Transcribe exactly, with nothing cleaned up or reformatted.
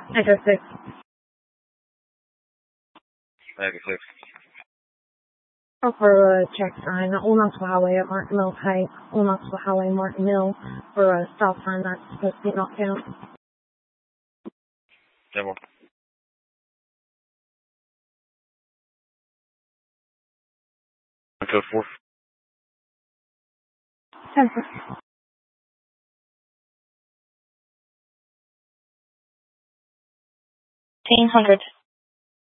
Echo six. Echo six. For a check sign, Old Knoxville Highway at Martin Mills Heights, Old Knoxville Highway, Martin Mill, for a stop sign that's supposed to be knocked down. ten more. Code four. ten four. fifteen hundred.